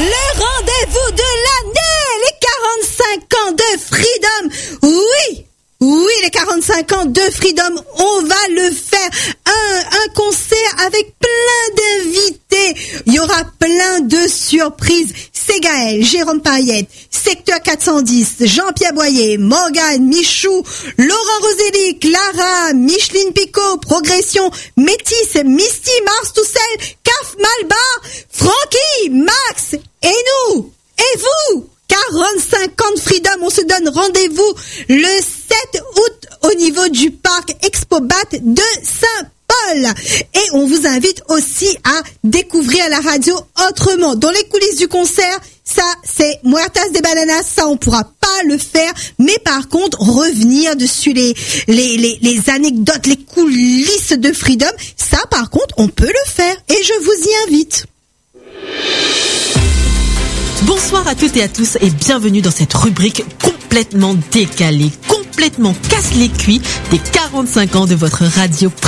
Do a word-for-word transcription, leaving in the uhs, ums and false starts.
Le rendez-vous de l'année, les quarante-cinq ans de Freedom. Oui, oui, les quarante-cinq ans de Freedom, on va le faire. Un, un concert avec plein d'invités. Il y aura plein de surprises. C'est Gaël, Jérôme Payette, Secteur quatre cent dix, Jean-Pierre Boyer, Morgane, Michou, Laurent Roselli, Clara, Micheline Picot, Progression, Métis, Misty, Mars Toussel, Caf Malbar, Francky, Max, et nous, et vous, quarante-cinq ans de Freedom, on se donne rendez-vous le sept août au niveau du parc Expobat de Saint-Paul. Et on vous invite aussi à découvrir la radio autrement. Dans les coulisses du concert, ça c'est Muertas de Bananas, ça on pourra pas le faire. Mais par contre, revenir dessus les, les, les, les anecdotes, les coulisses de Freedom, ça par contre, on peut le faire. Et je vous y invite. Bonsoir à toutes et à tous et bienvenue dans cette rubrique complètement décalée, complètement casse les cuits des quarante-cinq ans de votre radio